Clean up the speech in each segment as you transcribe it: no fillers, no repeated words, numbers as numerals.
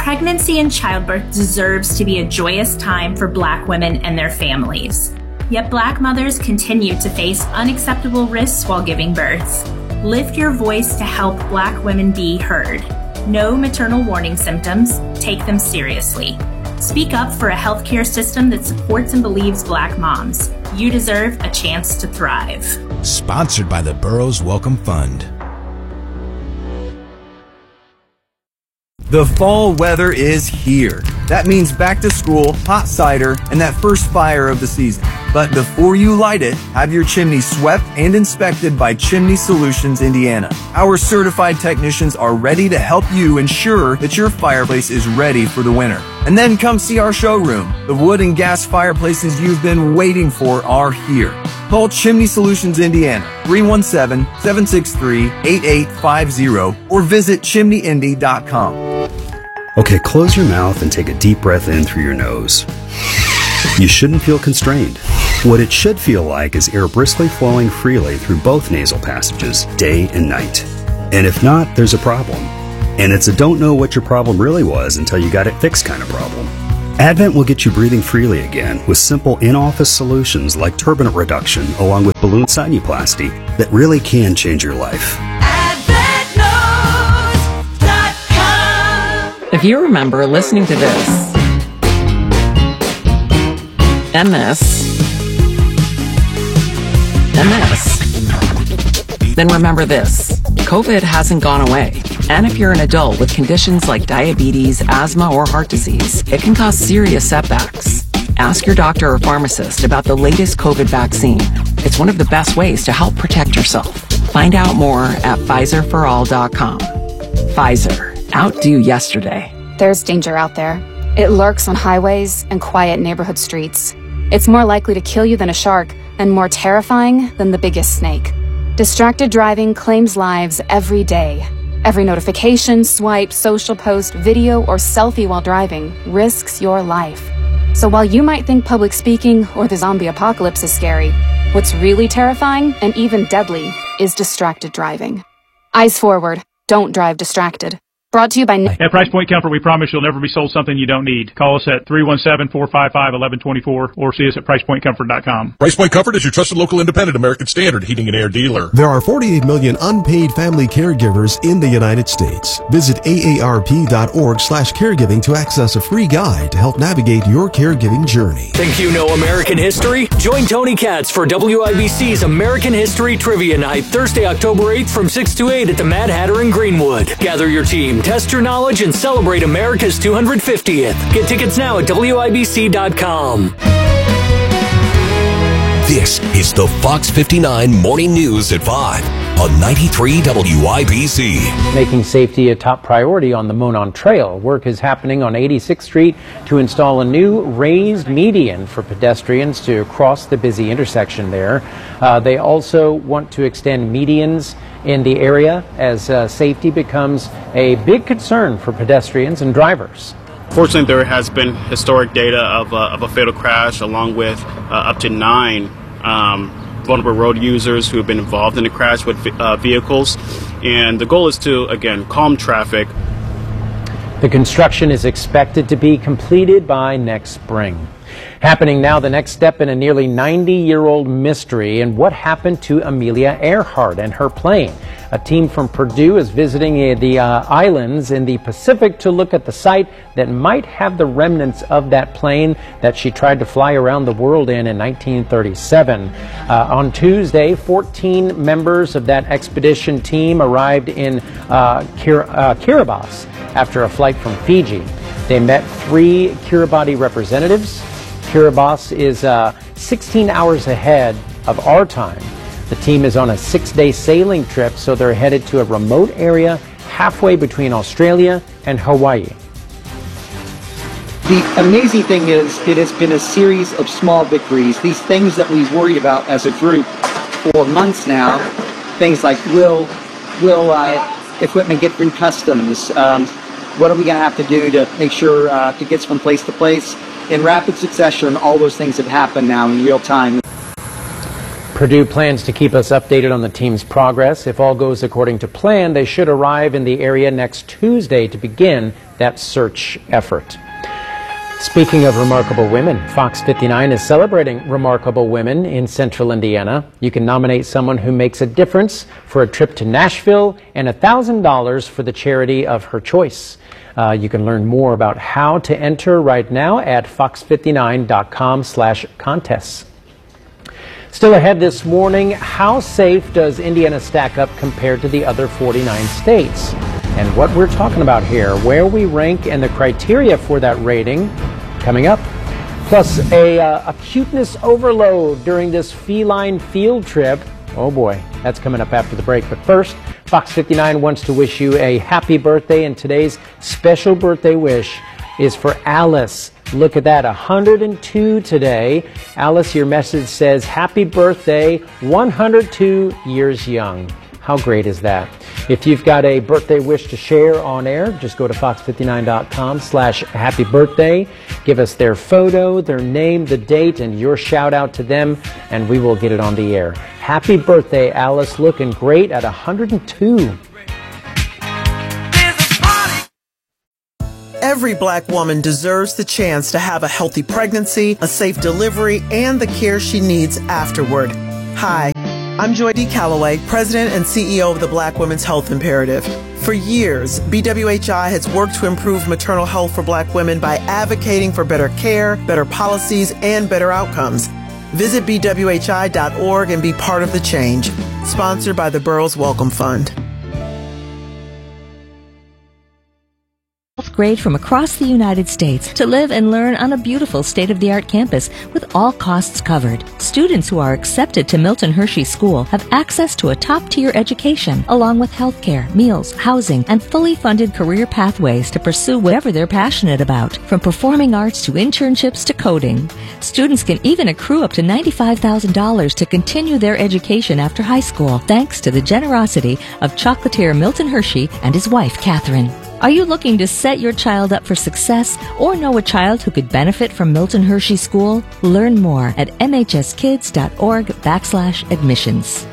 Pregnancy and childbirth deserves to be a joyous time for Black women and their families. Yet Black mothers continue to face unacceptable risks while giving birth. Lift your voice to help Black women be heard. Know maternal warning symptoms, take them seriously. Speak up for a healthcare system that supports and believes Black moms. You deserve a chance to thrive. Sponsored by the Burroughs Welcome Fund. The fall weather is here. That means back to school, hot cider, and that first fire of the season. But before you light it, have your chimney swept and inspected by Chimney Solutions Indiana. Our certified technicians are ready to help you ensure that your fireplace is ready for the winter. And then come see our showroom. The wood and gas fireplaces you've been waiting for are here. Call Chimney Solutions Indiana, 317-763-8850, or visit chimneyindy.com. Okay, close your mouth and take a deep breath in through your nose. You shouldn't feel constrained. What it should feel like is air briskly flowing freely through both nasal passages, day and night. And if not, there's a problem. And it's a don't know what your problem really was until you got it fixed kind of problem. Advent will get you breathing freely again with simple in-office solutions like turbinate reduction along with balloon sinuplasty that really can change your life. If you remember listening to this, and this, then remember this. COVID hasn't gone away. And if you're an adult with conditions like diabetes, asthma, or heart disease, it can cause serious setbacks. Ask your doctor or pharmacist about the latest COVID vaccine. It's one of the best ways to help protect yourself. Find out more at PfizerForAll.com. Pfizer. Outdo yesterday. There's danger out there. It lurks on highways and quiet neighborhood streets. It's more likely to kill you than a shark, and more terrifying than the biggest snake. Distracted driving claims lives every day. Every notification, swipe, social post, video, or selfie while driving risks your life. So while you might think public speaking or the zombie apocalypse is scary, what's really terrifying and even deadly is distracted driving. Eyes forward. Don't drive distracted. Brought to you by... At Price Point Comfort, we promise you'll never be sold something you don't need. Call us at 317-455-1124 or see us at PricePointComfort.com. Price Point Comfort is your trusted local independent American Standard heating and air dealer. There are 48 million unpaid family caregivers in the United States. Visit aarp.org/caregiving to access a free guide to help navigate your caregiving journey. Think you know American history? Join Tony Katz for WIBC's American History Trivia Night, Thursday, October 8th from 6 to 8 at the Mad Hatter in Greenwood. Gather your team, test your knowledge, and celebrate America's 250th. Get tickets now at WIBC.com. This is the Fox 59 Morning News at 5 on 93 WIBC. Making safety a top priority on the Monon Trail. Work is happening on 86th Street to install a new raised median for pedestrians to cross the busy intersection there. They also want to extend medians in the area as safety becomes a big concern for pedestrians and drivers. Fortunately, there has been historic data of a fatal crash along with up to 9 vulnerable road users who have been involved in the crash with vehicles. And the goal is to, again, calm traffic. The construction is expected to be completed by next spring. Happening now, the next step in a nearly 90-year-old mystery and what happened to Amelia Earhart and her plane. A team from Purdue is visiting the islands in the Pacific to look at the site that might have the remnants of that plane that she tried to fly around the world in 1937. On Tuesday, 14 members of that expedition team arrived in Kiribati after a flight from Fiji. They met 3 Kiribati representatives. Kiribati is 16 hours ahead of our time. The team is on a 6-day sailing trip, so they're headed to a remote area halfway between Australia and Hawaii. The amazing thing is it has been a series of small victories, these things that we worry about as a group for months now, things like will equipment get through customs, what are we going to have to do to make sure it gets from place to place. In rapid succession, all those things have happened now in real time. Purdue plans to keep us updated on the team's progress. If all goes according to plan, they should arrive in the area next Tuesday to begin that search effort. Speaking of remarkable women, Fox 59 is celebrating remarkable women in Central Indiana. You can nominate someone who makes a difference for a trip to Nashville and $1,000 for the charity of her choice. You can learn more about how to enter right now at fox59.com/contests. Still ahead this morning, how safe does Indiana stack up compared to the other 49 states? And what we're talking about here, where we rank and the criteria for that rating, coming up. Plus a cuteness overload during this feline field trip. Oh boy, that's coming up after the break. But first, Fox 59 wants to wish you a happy birthday, and today's special birthday wish is for Alice. Look at that, 102 today. Alice, your message says, happy birthday, 102 years young. How great is that? If you've got a birthday wish to share on air, just go to fox59.com/happy birthday. Give us their photo, their name, the date, and your shout out to them, and we will get it on the air. Happy birthday, Alice. Looking great at 102. Every Black woman deserves the chance to have a healthy pregnancy, a safe delivery, and the care she needs afterward. Hi, I'm Joy D. Calloway, President and CEO of the Black Women's Health Imperative. For years, BWHI has worked to improve maternal health for Black women by advocating for better care, better policies, and better outcomes. Visit bwhi.org and be part of the change. Sponsored by the Burroughs Wellcome Fund. Grade from across the United States to live and learn on a beautiful state-of-the-art campus with all costs covered. Students who are accepted to Milton Hershey School have access to a top-tier education along with healthcare, meals, housing, and fully funded career pathways to pursue whatever they're passionate about, from performing arts to internships to coding. Students can even accrue up to $95,000 to continue their education after high school, thanks to the generosity of chocolatier Milton Hershey and his wife, Catherine. Are you looking to set your child up for success or know a child who could benefit from Milton Hershey School? Learn more at mhskids.org/admissions.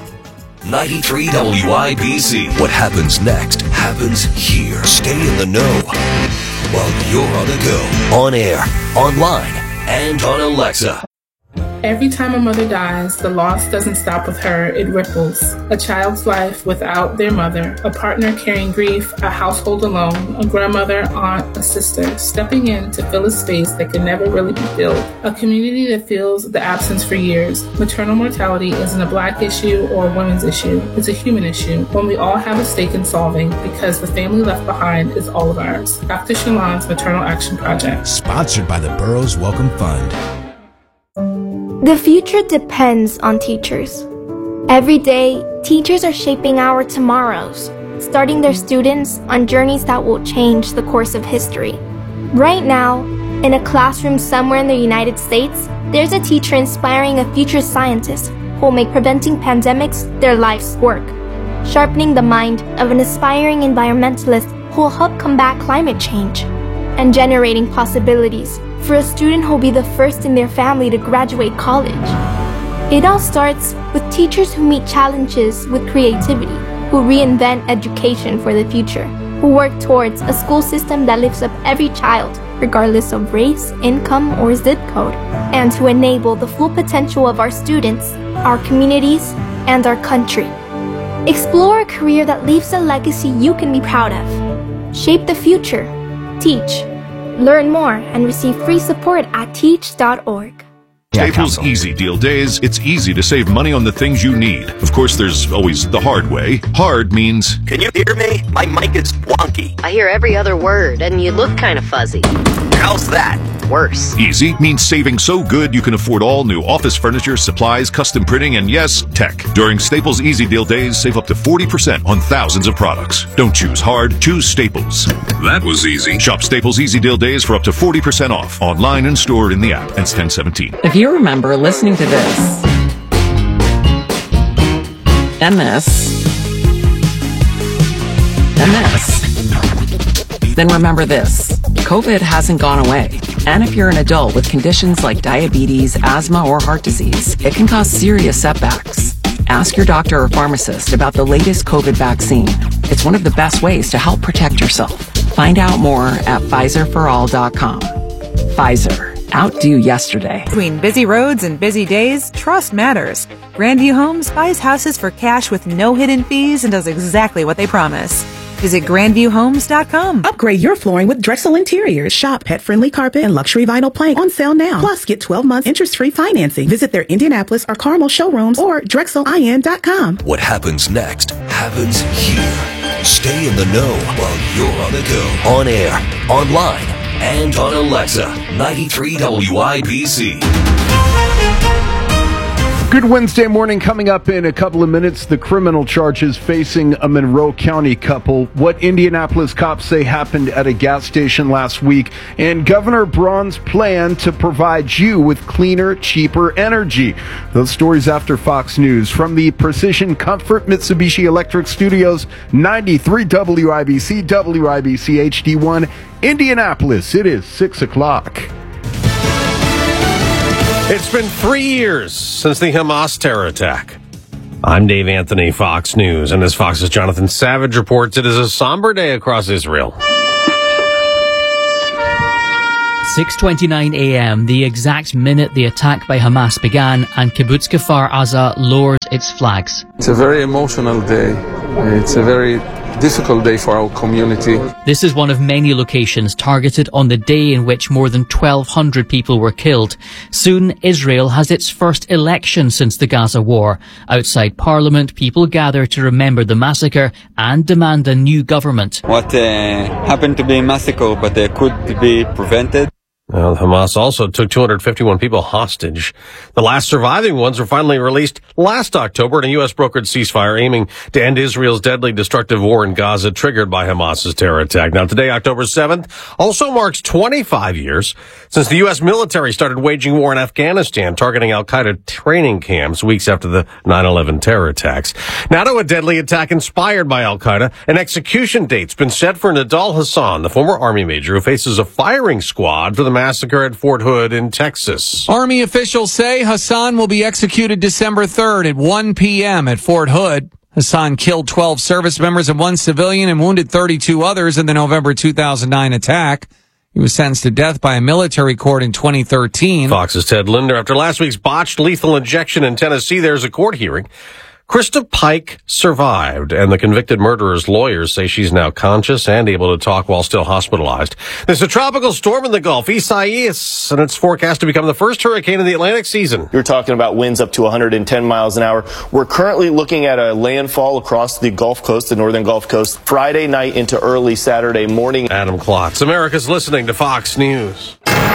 93 WIBC. What happens next happens here. Stay in the know while you're on the go, on air, online, and on Alexa. Every time a mother dies, the loss doesn't stop with her, it ripples. A child's life without their mother, a partner carrying grief, a household alone, a grandmother, aunt, a sister, stepping in to fill a space that can never really be filled. A community that feels the absence for years. Maternal mortality isn't a Black issue or a women's issue. It's a human issue, one we all have a stake in solving because the family left behind is all of ours. Dr. Shalon's Maternal Action Project. Sponsored by the Burroughs Wellcome Fund. The future depends on teachers. Every day, teachers are shaping our tomorrows, starting their students on journeys that will change the course of history. Right now, in a classroom somewhere in the United States, there's a teacher inspiring a future scientist who will make preventing pandemics their life's work, sharpening the mind of an aspiring environmentalist who will help combat climate change, and generating possibilities for a student who will be the first in their family to graduate college. It all starts with teachers who meet challenges with creativity, who reinvent education for the future, who work towards a school system that lifts up every child, regardless of race, income, or zip code, and to enable the full potential of our students, our communities, and our country. Explore a career that leaves a legacy you can be proud of. Shape the future. Teach. Learn more and receive free support at teach.org. Staples Easy Deal Days, it's easy to save money on the things you need. Of course, there's always the hard way. Hard means... Can you hear me? My mic is wonky. I hear every other word, and you look kind of fuzzy. How's that? Worse. Easy means saving so good you can afford all new office furniture, supplies, custom printing, and yes, tech. During Staples Easy Deal Days, save up to 40% on thousands of products. Don't choose hard, choose Staples. That was easy. Shop Staples Easy Deal Days for up to 40% off, online and stored in the app. Ends 10/17. If you remember listening to this, and this, and this, then remember this. COVID hasn't gone away. And if you're an adult with conditions like diabetes, asthma, or heart disease, it can cause serious setbacks. Ask your doctor or pharmacist about the latest COVID vaccine. It's one of the best ways to help protect yourself. Find out more at PfizerForAll.com. Pfizer. Outdo yesterday. Between busy roads and busy days, trust matters. Grandview Homes buys houses for cash with no hidden fees and does exactly what they promise. Visit grandviewhomes.com. Upgrade your flooring with Drexel Interiors. Shop pet-friendly carpet and luxury vinyl plank on sale now. Plus, get 12 months interest-free financing. Visit their Indianapolis or Carmel showrooms or drexelin.com. What happens next happens here. Stay in the know while you're on the go. On air, online, and on Alexa. 93 WIBC. Good Wednesday morning. Coming up in a couple of minutes, the criminal charges facing a Monroe County couple, what Indianapolis cops say happened at a gas station last week, and Governor Braun's plan to provide you with cleaner, cheaper energy. Those stories after Fox News. From the Precision Comfort Mitsubishi Electric Studios, 93 WIBC, WIBC HD1, Indianapolis. It is 6 o'clock. It's been 3 years since the Hamas terror attack. I'm Dave Anthony, Fox News, and as Fox's Jonathan Savage reports, it is a somber day across Israel. 6:29 a.m., the exact minute the attack by Hamas began, and Kibbutz Kfar Aza lowered its flags. It's a very emotional day. It's a very difficult day for our community. This is one of many locations targeted on the day in which more than 1,200 people were killed. Soon, Israel has its first election since the Gaza war. Outside Parliament, people gather to remember the massacre and demand a new government. What happened to be a massacre, but could be prevented. Well, Hamas also took 251 people hostage. The last surviving ones were finally released last October in a U.S.-brokered ceasefire aiming to end Israel's deadly destructive war in Gaza triggered by Hamas's terror attack. Now, today, October 7th, also marks 25 years since the U.S. military started waging war in Afghanistan, targeting al-Qaeda training camps weeks after the 9/11 terror attacks. Now to a deadly attack inspired by al-Qaeda. An execution date's been set for Nidal Hassan, the former Army major who faces a firing squad for the massacre at Fort Hood in Texas. Army officials say Hassan will be executed December 3rd at 1 p.m. at Fort Hood. Hassan killed 12 service members and 1 civilian and wounded 32 others in the November 2009 attack. He was sentenced to death by a military court in 2013. Fox's Ted Linder. After last week's botched lethal injection in Tennessee, there's a court hearing. Krista Pike survived, and the convicted murderer's lawyers say she's now conscious and able to talk while still hospitalized. There's a tropical storm in the Gulf, Isaias, and it's forecast to become the first hurricane in the Atlantic season. You're talking about winds up to 110 miles an hour. We're currently looking at a landfall across the Gulf Coast, the northern Gulf Coast, Friday night into early Saturday morning. Adam Klotz, America's listening to Fox News.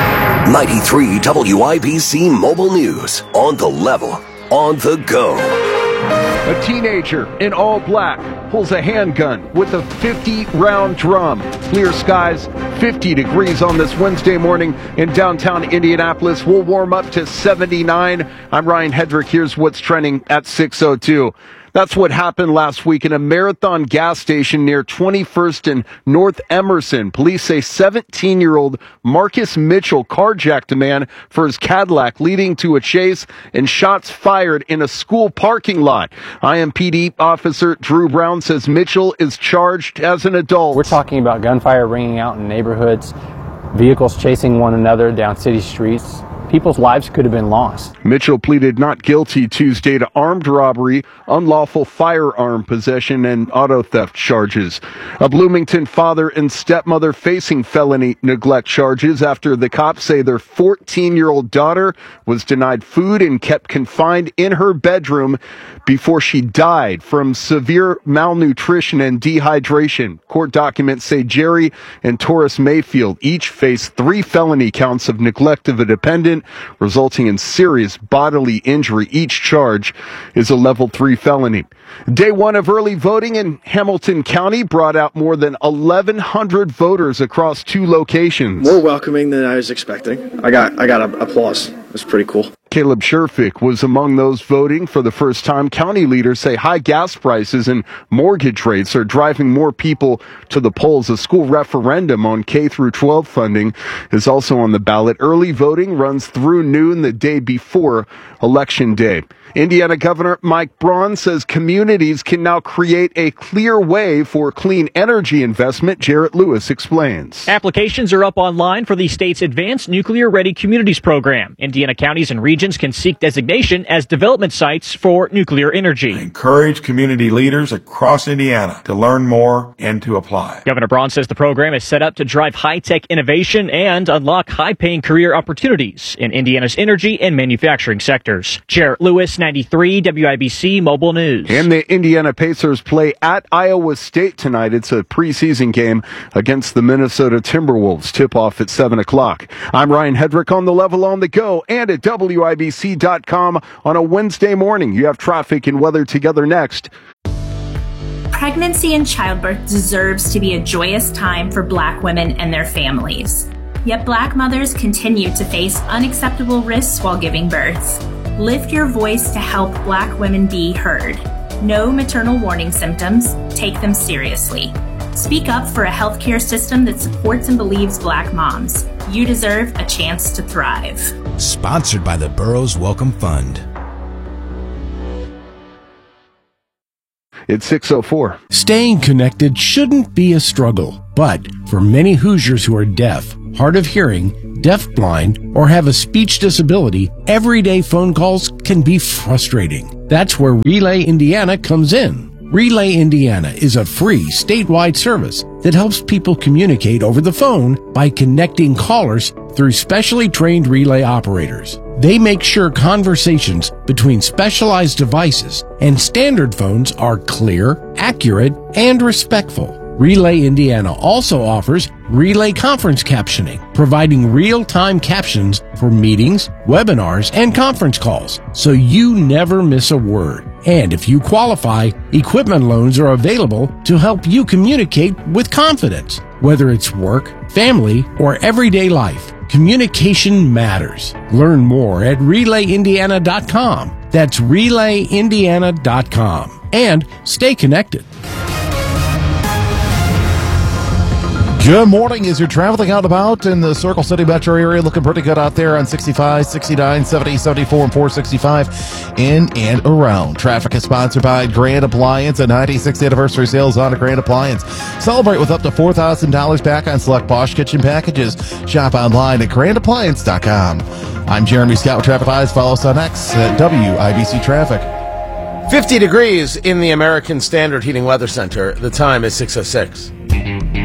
93 WIBC Mobile News. On the level, on the go. A teenager in all black pulls a handgun with a 50-round drum. Clear skies, 50 degrees on this Wednesday morning in downtown Indianapolis. We'll warm up to 79. I'm Ryan Hedrick. Here's what's trending at 6:02. That's what happened last week in a Marathon gas station near 21st and North Emerson. Police say 17-year-old Marcus Mitchell carjacked a man for his Cadillac, leading to a chase and shots fired in a school parking lot. IMPD officer Drew Brown says Mitchell is charged as an adult. We're talking about gunfire ringing out in neighborhoods, vehicles chasing one another down city streets. People's lives could have been lost. Mitchell pleaded not guilty Tuesday to armed robbery, unlawful firearm possession, and auto theft charges. A Bloomington father and stepmother facing felony neglect charges after the cops say their 14-year-old daughter was denied food and kept confined in her bedroom before she died from severe malnutrition and dehydration. Court documents say Jerry and Taurus Mayfield each face 3 felony counts of neglect of a dependent, resulting in serious bodily injury. Each charge is a level 3 felony. Day 1 of early voting in Hamilton County brought out more than 1,100 voters across 2 locations. More welcoming than I was expecting. I got applause. It's pretty cool. Caleb Sherfick was among those voting for the first time. County leaders say high gas prices and mortgage rates are driving more people to the polls. A school referendum on K through 12 funding is also on the ballot. Early voting runs through noon the day before Election Day. Indiana Governor Mike Braun says communities can now create a clear way for clean energy investment. Jarrett Lewis explains. Applications are up online for the state's Advanced Nuclear Ready Communities program. Indiana counties and regions can seek designation as development sites for nuclear energy. I encourage community leaders across Indiana to learn more and to apply. Governor Braun says the program is set up to drive high-tech innovation and unlock high-paying career opportunities in Indiana's energy and manufacturing sectors. Jarrett Lewis, 93 WIBC Mobile News. And the Indiana Pacers play at Iowa State tonight. It's a preseason game against the Minnesota Timberwolves. Tip-off at 7 o'clock. I'm Ryan Hedrick on The Level on the Go and at WIBC.com on a Wednesday morning. You have traffic and weather together next. Pregnancy and childbirth deserves to be a joyous time for Black women and their families. Yet Black mothers continue to face unacceptable risks while giving birth. Lift your voice to help Black women be heard. Know maternal warning symptoms. Take them seriously. Speak up for a healthcare system that supports and believes Black moms. You deserve a chance to thrive. Sponsored by the Burroughs Welcome Fund. It's 6:04. Staying connected shouldn't be a struggle, but for many Hoosiers who are deaf, hard of hearing, deafblind, or have a speech disability, everyday phone calls can be frustrating. That's where Relay Indiana comes in. Relay Indiana is a free statewide service that helps people communicate over the phone by connecting callers through specially trained relay operators. They make sure conversations between specialized devices and standard phones are clear, accurate, and respectful. Relay Indiana also offers relay conference captioning, providing real-time captions for meetings, webinars, and conference calls, so you never miss a word. And if you qualify, equipment loans are available to help you communicate with confidence. Whether it's work, family, or everyday life, communication matters. Learn more at RelayIndiana.com. That's RelayIndiana.com. And stay connected. Good morning. As you're traveling out and about in the Circle City metro area, looking pretty good out there on 65, 69, 70, 74, and 465 in and around. Traffic is sponsored by Grand Appliance, a 96th anniversary sales on a Grand Appliance. Celebrate with up to $4,000 back on select Bosch kitchen packages. Shop online at grandappliance.com. I'm Jeremy Scott with Traffic Eyes. Follow us on X at WIBC Traffic. 50 degrees in the American Standard Heating Weather Center. The time is 6:06.